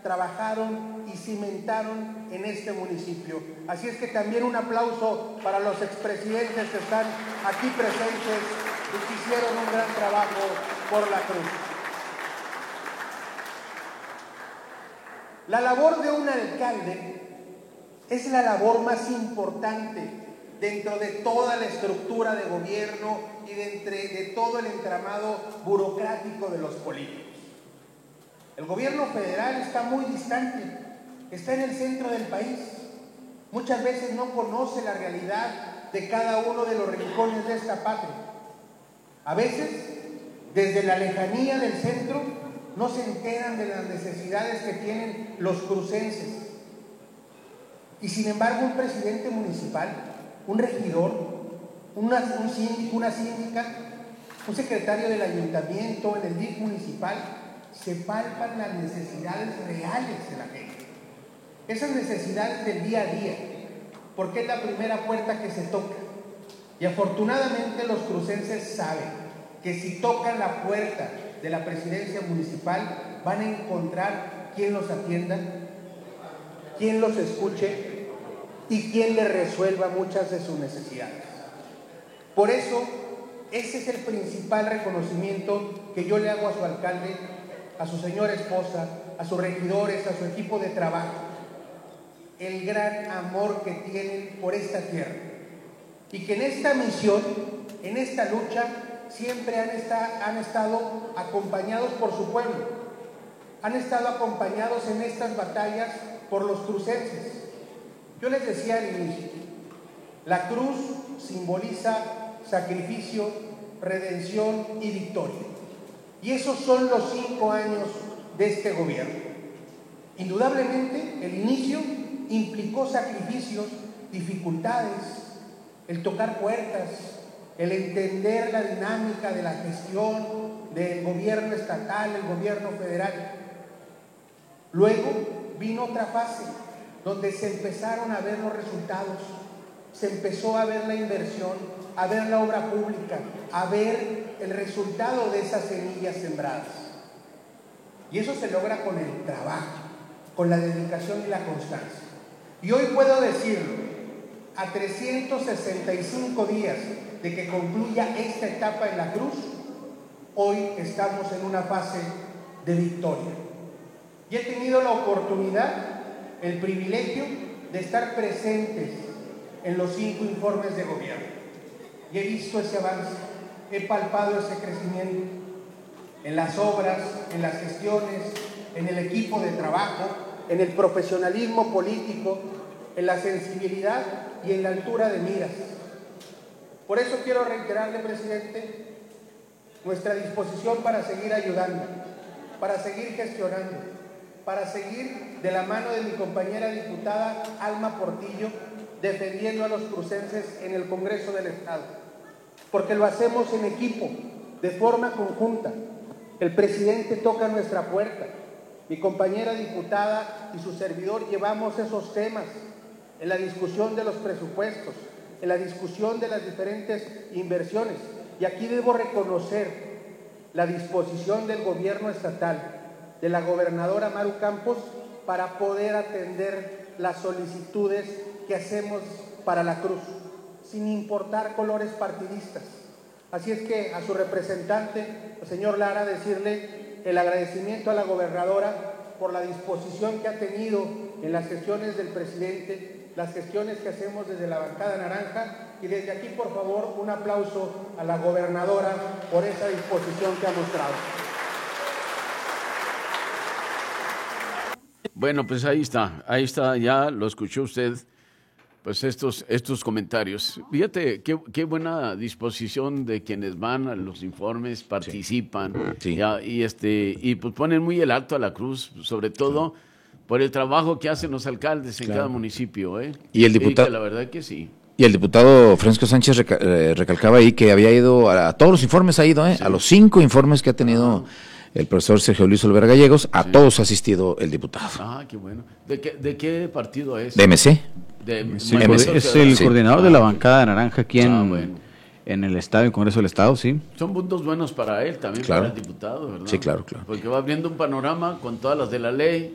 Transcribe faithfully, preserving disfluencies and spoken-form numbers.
trabajaron y cimentaron en este municipio. Así es que también un aplauso para los expresidentes que están aquí presentes y que hicieron un gran trabajo por la Cruz. La labor de un alcalde es la labor más importante dentro de toda la estructura de gobierno y de, entre, de todo el entramado burocrático de los políticos. El gobierno federal está muy distante, está en el centro del país. Muchas veces no conoce la realidad de cada uno de los rincones de esta patria. A veces, desde la lejanía del centro, no se enteran de las necesidades que tienen los crucenses. Y sin embargo, un presidente municipal, un regidor, una, un síndico, una síndica, un secretario del ayuntamiento, en el D I F municipal, se palpan las necesidades reales de la gente. Esas necesidades del día a día, porque es la primera puerta que se toca. Y afortunadamente los crucenses saben que si tocan la puerta de la presidencia municipal, van a encontrar quien los atienda, quien los escuche y quien les resuelva muchas de sus necesidades. Por eso, ese es el principal reconocimiento que yo le hago a su alcalde, a su señora esposa, a sus regidores, a su equipo de trabajo, el gran amor que tienen por esta tierra y que en esta misión, en esta lucha, siempre han, está, han estado acompañados por su pueblo, han estado acompañados en estas batallas por los crucenses. Yo les decía al inicio, la cruz simboliza sacrificio, redención y victoria. Y esos son los cinco años de este gobierno. Indudablemente, el inicio implicó sacrificios, dificultades, el tocar puertas, el entender la dinámica de la gestión del gobierno estatal, el gobierno federal. Luego vino otra fase, donde se empezaron a ver los resultados, se empezó a ver la inversión, a ver la obra pública, a ver el resultado de esas semillas sembradas. Y eso se logra con el trabajo, con la dedicación y la constancia. Y hoy puedo decirlo, a trescientos sesenta y cinco días de que concluya esta etapa en la cruz, hoy estamos en una fase de victoria. Y he tenido la oportunidad, el privilegio de estar presentes en los cinco informes de gobierno. Y he visto ese avance, he palpado ese crecimiento en las obras, en las gestiones, en el equipo de trabajo, en el profesionalismo político, en la sensibilidad y en la altura de miras. Por eso quiero reiterarle, presidente, nuestra disposición para seguir ayudando, para seguir gestionando, para seguir de la mano de mi compañera diputada Alma Portillo, defendiendo a los crucenses en el Congreso del Estado, porque lo hacemos en equipo, de forma conjunta. El presidente toca nuestra puerta, mi compañera diputada y su servidor llevamos esos temas en la discusión de los presupuestos, en la discusión de las diferentes inversiones. Y aquí debo reconocer la disposición del gobierno estatal, de la gobernadora Maru Campos, para poder atender las solicitudes que hacemos para la cruz, sin importar colores partidistas. Así es que a su representante, el señor Lara, decirle el agradecimiento a la gobernadora por la disposición que ha tenido en las gestiones del presidente, las gestiones que hacemos desde la bancada naranja, y desde aquí, por favor, un aplauso a la gobernadora por esa disposición que ha mostrado. Bueno, pues ahí está, ahí está, ya lo escuchó usted, pues estos, estos comentarios. Fíjate, qué, qué buena disposición de quienes van a los informes, participan, sí. Ya, y, este, y pues ponen muy el alto a la cruz, sobre todo sí. por el trabajo que hacen los alcaldes en claro. cada municipio. ¿eh? Y el diputado... Sí, la verdad que sí. Y el diputado Francisco Sánchez reca eh, recalcaba ahí que había ido a, a todos los informes, ha ido, ¿eh? sí. a los cinco informes que ha tenido... Ah. el profesor Sergio Luis Olvera Gallegos, a sí. todos ha asistido el diputado. Ah, qué bueno. ¿De qué, de qué partido es? De M C. De, sí, M C es el sí. coordinador ah, de la bancada naranja aquí en, ah, bueno. en el Estado, en el Congreso del Estado, sí. Son puntos buenos para él también, claro. para el diputado, ¿verdad? Sí, claro, claro. Porque va abriendo un panorama con todas las de la ley,